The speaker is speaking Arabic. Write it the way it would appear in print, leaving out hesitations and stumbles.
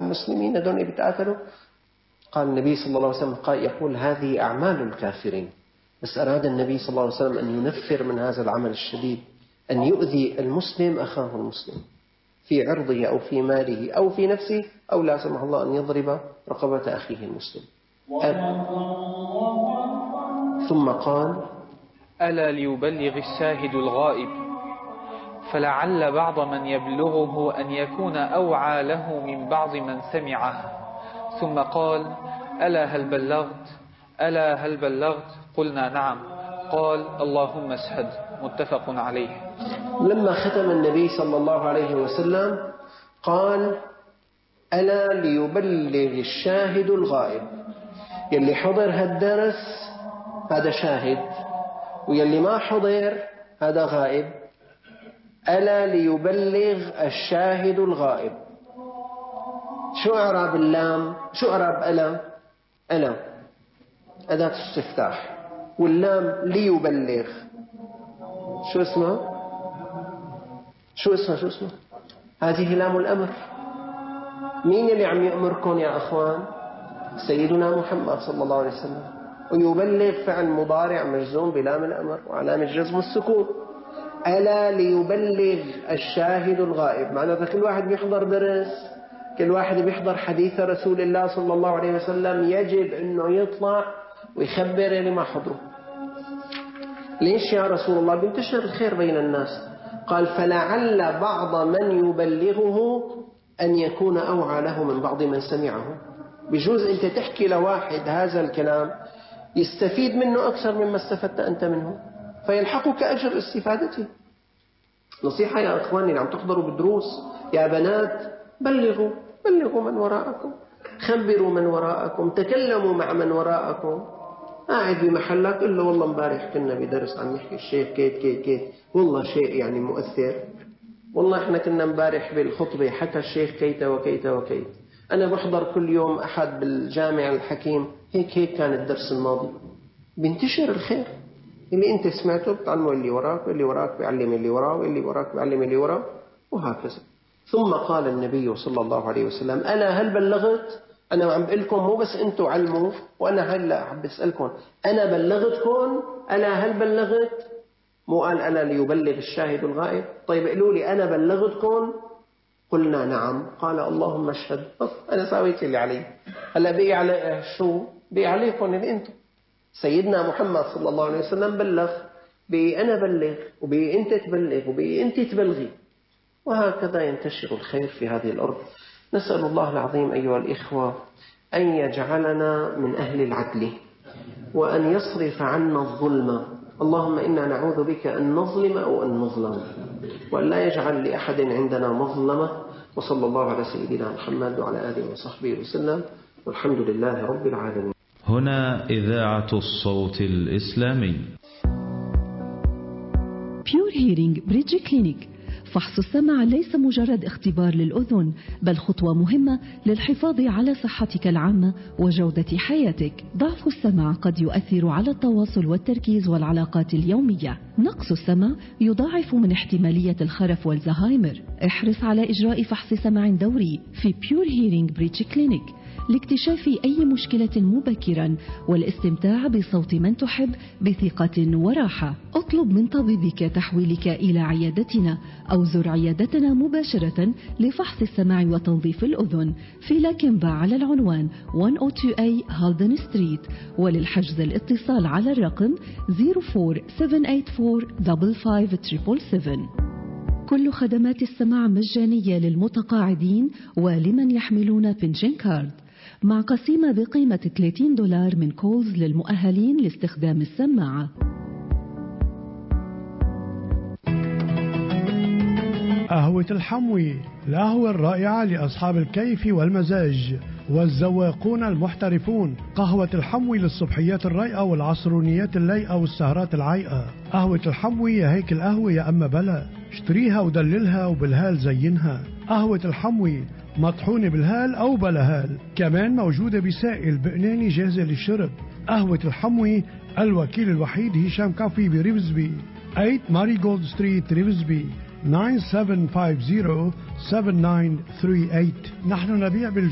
المسلمين هذول بيتقاتلوا؟ قال النبي صلى الله عليه وسلم يقول هذه أعمال الكافرين. بس أراد النبي صلى الله عليه وسلم أن ينفر من هذا العمل الشديد، أن يؤذي المسلم أخاه المسلم في عرضه أو في ماله أو في نفسه، أو لا سمح الله أن يضرب رقبة أخيه المسلم. ثم قال: ألا ليبلغ الشاهد الغائب، فلعل بعض من يبلغه أن يكون أوعى له من بعض من سمعه. ثم قال: ألا هل بلغت؟ ألا هل بلغت؟ قلنا نعم. قال: اللهم اشهد. متفق عليه. لما ختم النبي صلى الله عليه وسلم قال: ألا ليبلغ الشاهد الغائب. يلي حضر هالدرس هذا شاهد، ويلي ما حضر هذا غائب. ألا ليبلغ الشاهد الغائب. شو إعراب اللام؟ شو إعراب ألا؟ ألا أداة استفتاح، واللام ليبلغ شو اسمه؟ شو اسمه؟ هذه لام الأمر. مين اللي عم يأمركم يا أخوان؟ سيدنا محمد صلى الله عليه وسلم. ويبلغ فعل مضارع مجزوم بلام الأمر وعلامة جزم السكون. ألا ليبلغ الشاهد الغائب، معناته كل واحد بيحضر درس، كل واحد بيحضر حديث رسول الله صلى الله عليه وسلم يجب أنه يطلع ويخبر اللي ما حضره. ليش يا رسول الله؟ بينتشر الخير بين الناس. قال: فلعل بعض من يبلغه أن يكون أوعى له من بعض من سمعه. بجوز أنت تحكي لواحد هذا الكلام يستفيد منه أكثر مما استفدت أنت منه، فيلحقك أجر استفادته. نصيحة يا أخواني اللي عم تحضروا بالدروس، يا بنات بلغوا من وراءكم، خبروا من وراءكم، تكلموا مع من وراءكم. قاعد بمحلك قل له: والله امبارح كنا بدرس عم نحكي الشيخ كيت والله شيء يعني مؤثر. والله احنا كنا امبارح بالخطبة حكى الشيخ كيت وكيت. أنا بحضر كل يوم أحد بالجامع الحكيم، هيك كان الدرس الماضي. بينتشر الخير. اللي أنت سمعته بتعلمه اللي وراك، واللي وراك بيعلم اللي وراه، واللي وراك بيعلم اللي وراه، وهكذا. ثم قال النبي صلى الله عليه وسلم: ألا هل بلغت؟ أنا عم بقول لكم مو بس أنتوا علموا، وأنا هلا عم بسألكم أنا بلغتكم. ألا هل بلغت؟ مو قال ألا ليبلغ الشاهد الغائب. طيب قالوا لي: أنا بلغتكم؟ قلنا نعم. قال: اللهم اشهد. أنا سويت اللي علي. هلا بقي على شو؟ بقي عليكم اللي أنتم. سيدنا محمد صلى الله عليه وسلم بلغ، بقي أنا بلغ، وبقي أنت تبلغ، وبقي أنت تبلغي، وهكذا ينتشر الخير في هذه الأرض. نسأل الله العظيم أيها الإخوة أن يجعلنا من أهل العدل، وأن يصرف عنا الظلم. اللهم إنا نعوذ بك أن نظلم أو أن نظلم، وأن لا يجعل لأحد عندنا مظلمة. وصلى الله على سيدنا محمد وعلى آله وصحبه وسلم، والحمد لله رب العالمين. هنا إذاعة الصوت الإسلامي. Pure Hearing Bridge Clinic. فحص السمع ليس مجرد اختبار للأذن، بل خطوة مهمة للحفاظ على صحتك العامة وجودة حياتك. ضعف السمع قد يؤثر على التواصل والتركيز والعلاقات اليومية. نقص السمع يضاعف من احتمالية الخرف والزهايمر. احرص على إجراء فحص سمع دوري في Pure Hearing Bridge Clinic لاكتشاف أي مشكلة مبكرا والاستمتاع بصوت من تحب بثقة وراحة. اطلب من طبيبك تحويلك إلى عيادتنا أو زر عيادتنا مباشرة لفحص السمع وتنظيف الأذن في لاكنبا على العنوان 102A هالدن ستريت. وللحجز الاتصال على الرقم 04784557777. كل خدمات السماع مجانية للمتقاعدين ولمن يحملون بنشن كارد، مع قسيمة بقيمة $30 من كولز للمؤهلين لاستخدام السماعة. قهوة الحموي، القهوة الرائعة لأصحاب الكيف والمزاج والذواقون المحترفون. قهوة الحموي للصبحيات الرايقة والعصرونيات اللايقة والسهرات العايقة. قهوة الحموي يا هيك القهوة يا أما بلا، اشتريها ودللها وبالهال زينها. قهوة الحموي مطحونة بالهال أو بلا هال، كمان موجودة بسائل بقناني جاهزة للشرب. قهوة الحموي الوكيل الوحيد هشام كافي بريفزبي، 8 ماري جولد ستريت ريفزبي، 9750-7938. نحن نبيع